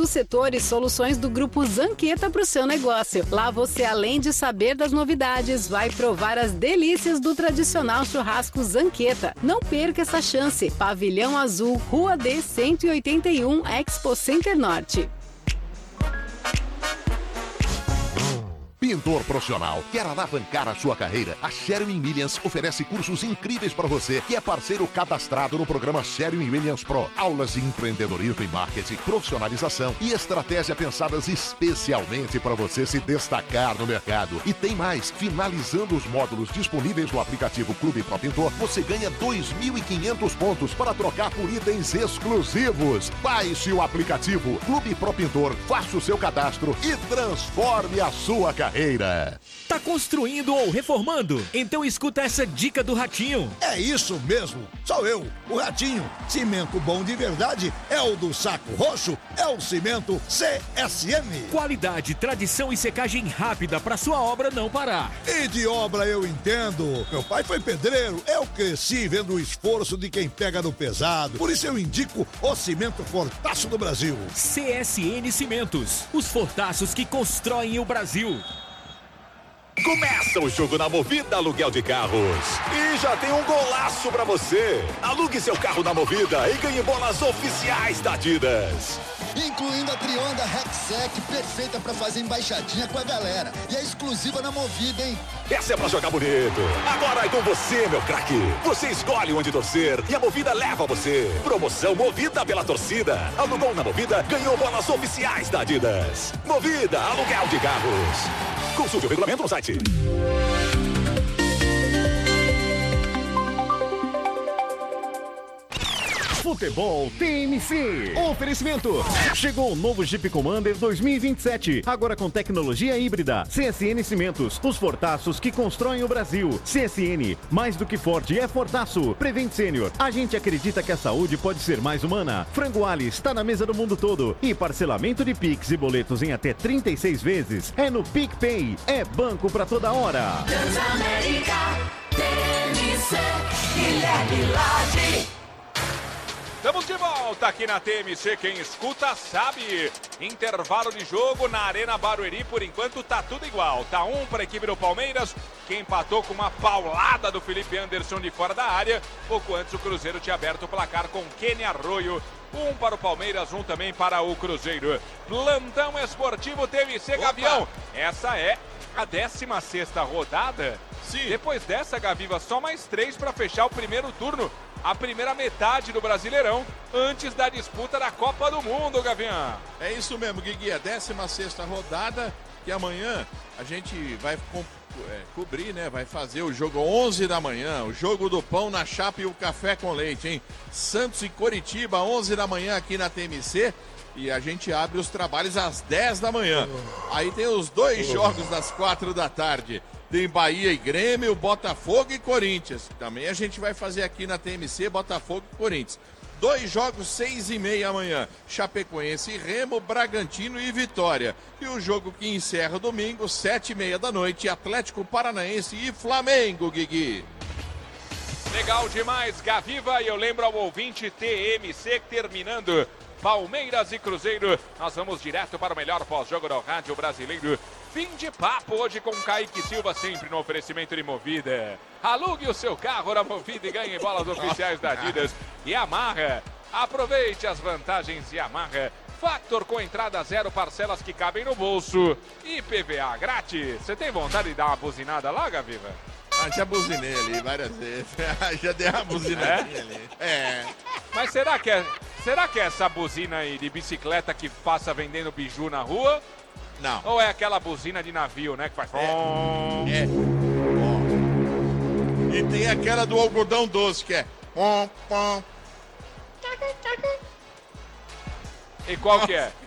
do setor e soluções do Grupo Zanqueta para o seu negócio. Lá você, além de saber das novidades, vai provar as delícias do tradicional churrasco Zanqueta. Não perca essa chance. Pavilhão Azul, Rua D 181, Expo Center Norte. Pintor profissional, quer alavancar a sua carreira? A Sherwin-Williams oferece cursos incríveis para você, que é parceiro cadastrado no programa Sherwin-Williams Pro. Aulas de empreendedorismo e marketing, profissionalização e estratégia pensadas especialmente para você se destacar no mercado. E tem mais, finalizando os módulos disponíveis no aplicativo Clube Pro Pintor, você ganha 2.500 pontos para trocar por itens exclusivos. Baixe o aplicativo Clube Pro Pintor, faça o seu cadastro e transforme a sua carreira. Tá construindo ou reformando? Então escuta essa dica do Ratinho. É isso mesmo, sou eu, o Ratinho. Cimento bom de verdade é o do Saco Roxo, é o cimento CSM. Qualidade, tradição e secagem rápida para sua obra não parar. E de obra eu entendo. Meu pai foi pedreiro, eu cresci vendo o esforço de quem pega no pesado. Por isso eu indico o cimento Fortaço do Brasil. CSN Cimentos, os fortaços que constroem o Brasil. Começa o jogo na Movida Aluguel de Carros. E já tem um golaço pra você. Alugue seu carro na Movida e ganhe bolas oficiais da Adidas. Incluindo a Trionda Rexec, perfeita pra fazer embaixadinha com a galera. E é exclusiva na Movida, hein? Essa é pra jogar bonito. Agora é com você, meu craque. Você escolhe onde torcer e a Movida leva você. Promoção Movida pela torcida. Alugou na Movida, ganhou bolas oficiais da Adidas. Movida Aluguel de Carros. Consulte o regulamento no site. Futebol TMC. Oferecimento. Chegou o novo Jeep Commander 2027. Agora com tecnologia híbrida. CSN Cimentos. Os fortaços que constroem o Brasil. CSN. Mais do que forte é fortaço. Prevent Sênior. A gente acredita que a saúde pode ser mais humana. Frango Ali está na mesa do mundo todo. E parcelamento de Pix e boletos em até 36 vezes. É no PicPay. É banco pra toda hora. Transamérica. TMC. Guilherme Lage. Estamos de volta aqui na TMC, quem escuta sabe. Intervalo de jogo na Arena Barueri, por enquanto tá tudo igual. Tá 1 para a equipe do Palmeiras, que empatou com uma paulada do Felipe Anderson de fora da área. Pouco antes o Cruzeiro tinha aberto o placar com Kenny Arroio. 1 para o Palmeiras, 1 também para o Cruzeiro. Plantão Esportivo TMC. Opa. Gavião, essa é a 16ª rodada. Sim. Depois dessa, Gaviva, só mais 3 para fechar o primeiro turno. A primeira metade do Brasileirão, antes da disputa da Copa do Mundo, Gavião. É isso mesmo, Guigui, a 16ª rodada, que amanhã a gente vai cobrir, né? Vai fazer o jogo 11 da manhã, o jogo do pão na chapa e o café com leite, hein? Santos e Coritiba, 11 da manhã aqui na TMC. E a gente abre os trabalhos às 10 da manhã. Aí tem os 2 jogos das 4 da tarde. Tem Bahia e Grêmio, Botafogo e Corinthians. Também a gente vai fazer aqui na TMC, Botafogo e Corinthians. 2 jogos, 6h30 amanhã. Chapecoense e Remo, Bragantino e Vitória. E o jogo que encerra domingo, 7h30 da noite, Atlético Paranaense e Flamengo, Guigui. Legal demais, Gaviva. E eu lembro ao ouvinte TMC terminando Palmeiras e Cruzeiro. Nós vamos direto para o melhor pós-jogo do rádio brasileiro. Fim de papo hoje com Kaique Silva, sempre no oferecimento de Movida. Alugue o seu carro na Movida e ganhe bolas oficiais da Adidas. E Yamaha, aproveite as vantagens Yamaha. Factor com entrada 0, parcelas que cabem no bolso. E PVA grátis. Você tem vontade de dar uma buzinada lá, Gaviva? Já buzinei ali várias vezes. Já dei uma buzinadinha ali. É. Mas será que é essa buzina aí de bicicleta que passa vendendo biju na rua? Não. Ou é aquela buzina de navio, né? Que faz... E tem aquela do algodão doce, que é... E qual que é?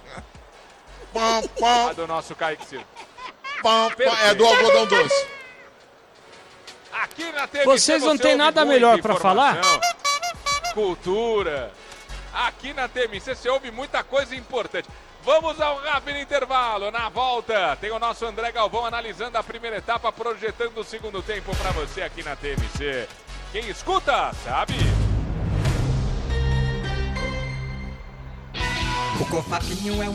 A do nosso Kaique Silva. É do algodão doce. Aqui na TMC vocês não tem nada melhor pra falar? Cultura. Aqui na TMC você ouve muita coisa importante. Vamos ao rápido intervalo. Na volta, tem o nosso André Galvão analisando a primeira etapa, projetando o segundo tempo para você aqui na TMC. Quem escuta, sabe? O Cofapinho é